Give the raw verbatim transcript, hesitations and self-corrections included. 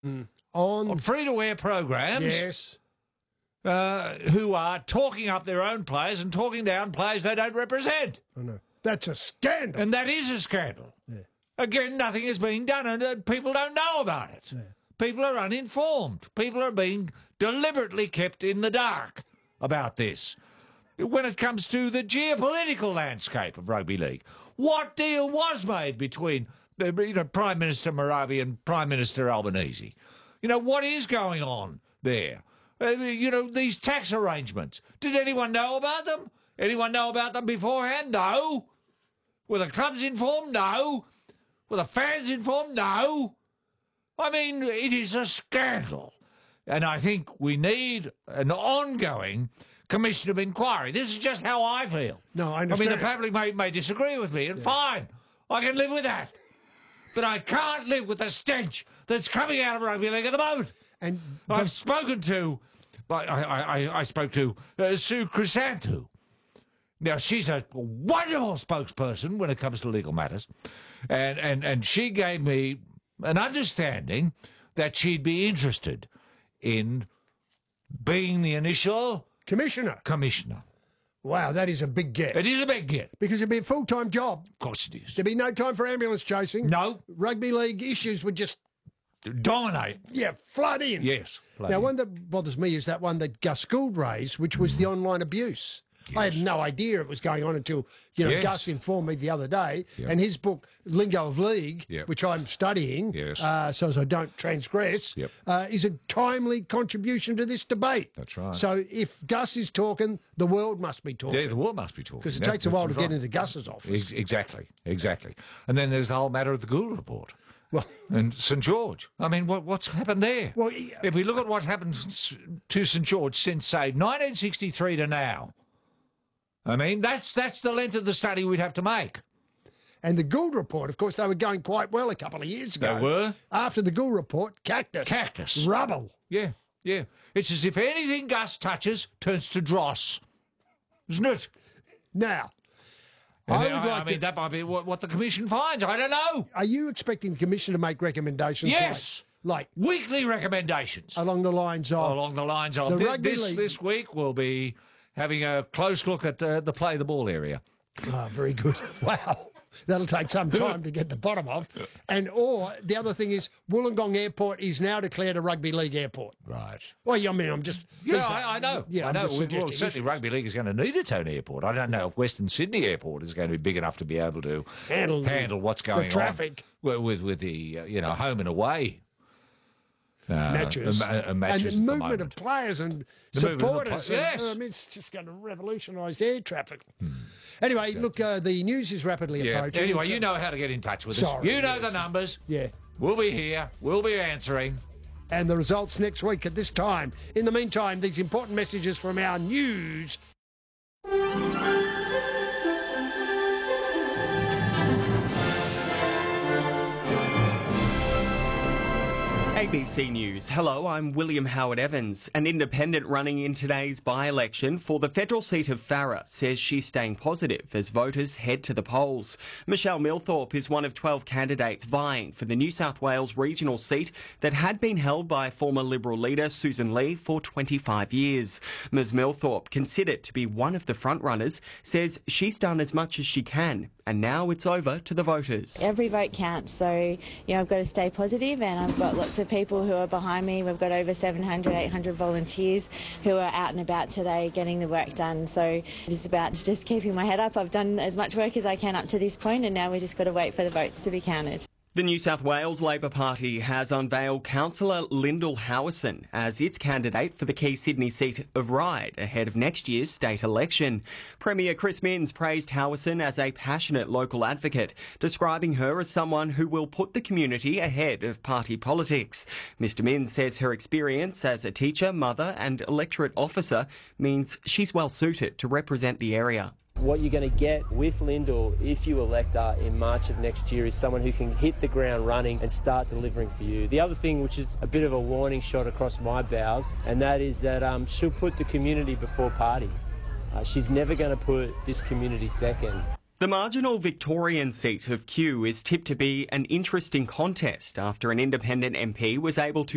mm. on, on free-to-air programs. Yes. Uh, who are talking up their own players and talking down players they don't represent. I know. That's a scandal. And that is a scandal. Yeah. Again, nothing is being done, and uh, people don't know about it. Yeah. People are uninformed. People are being deliberately kept in the dark about this. When it comes to the geopolitical landscape of rugby league, what deal was made between uh, you know, Prime Minister Maravi and Prime Minister Albanese? You know, what is going on there? Uh, you know, these tax arrangements. Did anyone know about them? Anyone know about them beforehand? No. Were the clubs informed? No. Were the fans informed? No. I mean, it is a scandal. And I think we need an ongoing commission of inquiry. This is just how I feel. No, I understand. I mean, the public may, may disagree with me, and yeah. fine. I can live with that. But I can't live with the stench that's coming out of rugby league at the moment. And I've spoken to... I, I, I spoke to uh, Sue Chrysanthou. Now, she's a wonderful spokesperson when it comes to legal matters, and, and, and she gave me an understanding that she'd be interested in being the initial... Commissioner. Commissioner. Wow, that is a big get. It is a big get. Because it'd be a full-time job. Of course it is. There'd be no time for ambulance chasing. No. Rugby league issues would just... dominate. Yeah, flood in. Yes. Flood now, in. one that bothers me is that one that Gus Gould raised, which was the online abuse. Yes. I had no idea it was going on until, you know, yes. Gus informed me the other day. Yep. And his book, Lingo of League, yep. which I'm studying, yes. uh, so as I don't transgress, yep. uh, is a timely contribution to this debate. That's right. So if Gus is talking, the world must be talking. Yeah, the world must be talking. Because it that, takes a while to right. get into Gus's office. Ex- exactly, exactly. And then there's the whole matter of the Gould report. Well, and St George. I mean, what, what's happened there? Well, yeah. If we look at what happened to St George since, say, nineteen sixty-three to now, I mean, that's that's the length of the study we'd have to make. And the Gould report, of course, they were going quite well a couple of years ago. They were. After the Gould report, cactus. Cactus. Rubble. Yeah, yeah. It's as if anything Gus touches turns to dross, isn't it? Now... I, I, would I, like I mean, to, that might be what, what the Commission finds. I don't know. Are you expecting the Commission to make recommendations? Yes. Like, like weekly recommendations. Along the lines of... Along the lines of... The Th- rugby this, league. this week we'll be having a close look at uh, the play the ball area. Oh, very good. Wow. That'll take some time to get the bottom of. And or the other thing is Wollongong Airport is now declared a rugby league airport. Right. Well, I mean, I'm just... Yeah, I, I know. Yeah, I know. Well, well, certainly rugby league is going to need its own airport. I don't know if Western Sydney Airport is going to be big enough to be able to handle, handle what's going the traffic. on with, with the, uh, you know, home and away. Uh, matches. Uh, uh, matches and the movement of players and the supporters. Pl- yes. And, um, it's just going to revolutionise air traffic. Hmm. Anyway, exactly. look, uh, the news is rapidly yeah. approaching. Anyway, you know how to get in touch with Sorry, us. You know yes. the numbers. Yeah. We'll be here. We'll be answering. And the results next week at this time. In the meantime, these important messages from our news. A B C News. Hello, I'm William Howard Evans. An independent running in today's by-election for the federal seat of Farrer says she's staying positive as voters head to the polls. Michelle Milthorpe is one of twelve candidates vying for the New South Wales regional seat that had been held by former Liberal leader Susan Lee for twenty-five years. Miz Milthorpe, considered to be one of the frontrunners, says she's done as much as she can, and now it's over to the voters. Every vote counts, so you know I've got to stay positive, and I've got lots of people who are behind me. We've got over seven hundred, eight hundred volunteers who are out and about today getting the work done. So it's about just keeping my head up. I've done as much work as I can up to this point, and now we just got to wait for the votes to be counted. The New South Wales Labor Party has unveiled Councillor Lyndall Howison as its candidate for the key Sydney seat of Ryde ahead of next year's state election. Premier Chris Minns praised Howison as a passionate local advocate, describing her as someone who will put the community ahead of party politics. Mister Minns says her experience as a teacher, mother and electorate officer means she's well suited to represent the area. What you're going to get with Lyndall, if you elect her in March of next year, is someone who can hit the ground running and start delivering for you. The other thing, which is a bit of a warning shot across my bows, and that is that um, she'll put the community before party. Uh, she's never going to put this community second. The marginal Victorian seat of Kew is tipped to be an interesting contest after an independent M P was able to